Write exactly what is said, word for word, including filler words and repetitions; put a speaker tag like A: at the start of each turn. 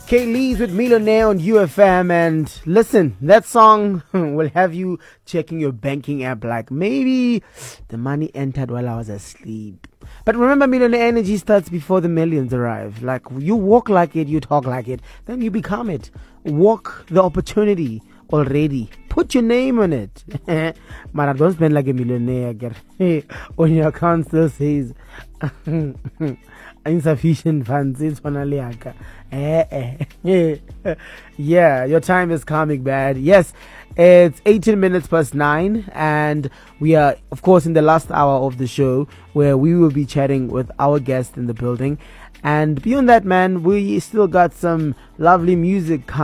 A: Kaylee's with Millionaire on U F M, and listen, that song will have you checking your banking app like maybe the money entered while I was asleep. But remember, millionaire energy starts before the millions arrive. Like, you walk like it, you talk like it, then you become it. Walk the opportunity already. Put your name on it. Man, don't spend like a millionaire. Get on your account still says insufficient funds. It's yeah, your time is coming, bad. Yes, it's eighteen minutes past nine, and we are, of course, in the last hour of the show where we will be chatting with our guest in the building. And beyond that, man, we still got some lovely music